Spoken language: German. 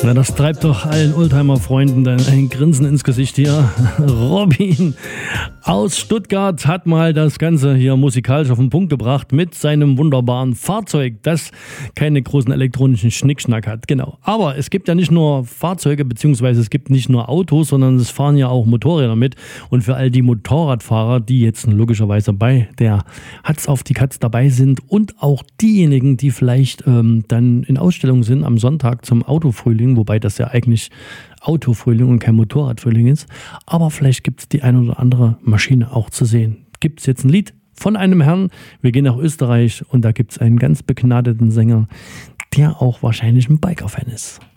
Ja, das treibt doch allen Oldtimer-Freunden dann ein Grinsen ins Gesicht hier. Robin aus Stuttgart hat mal das Ganze hier musikalisch auf den Punkt gebracht mit seinem wunderbaren Fahrzeug, das keine großen elektronischen Schnickschnack hat. Genau. Aber es gibt ja nicht nur Fahrzeuge, beziehungsweise es gibt nicht nur Autos, sondern es fahren ja auch Motorräder mit. Und für all die Motorradfahrer, die jetzt logischerweise bei der Hatz auf die Katz dabei sind und auch diejenigen, die vielleicht dann in Ausstellungen sind am Sonntag zum Autofrühling, wobei das ja eigentlich Autofrühling und kein Motorradfrühling ist. Aber vielleicht gibt es die eine oder andere Maschine auch zu sehen. Gibt es jetzt ein Lied von einem Herrn? Wir gehen nach Österreich und da gibt es einen ganz begnadeten Sänger, der auch wahrscheinlich ein Biker-Fan ist.